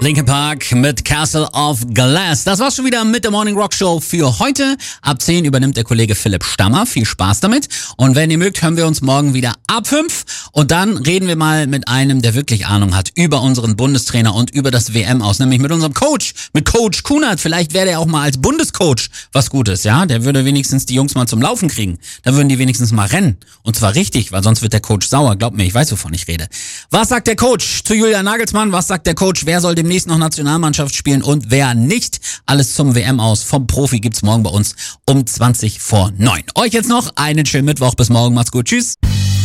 Linkin Park mit Castle of Glass. Das war's schon wieder mit der Morning Rock Show für heute. Ab 10 übernimmt der Kollege Philipp Stammer. Viel Spaß damit. Und wenn ihr mögt, hören wir uns morgen wieder ab 5. Und dann reden wir mal mit einem, der wirklich Ahnung hat über unseren Bundestrainer und über das WM aus. Nämlich mit unserem Coach, mit Coach Kunert. Vielleicht wäre der auch mal als Bundescoach was Gutes, ja? Der würde wenigstens die Jungs mal zum Laufen kriegen. Dann würden die wenigstens mal rennen. Und zwar richtig, weil sonst wird der Coach sauer. Glaubt mir, ich weiß, wovon ich rede. Was sagt der Coach zu Julian Nagelsmann? Was sagt der Coach? Wer soll demnächst noch Nationalmannschaft spielen und wer nicht? Alles zum WM aus vom Profi gibt's morgen bei uns um 20 vor 9. Euch jetzt noch einen schönen Mittwoch. Bis morgen. Macht's gut. Tschüss.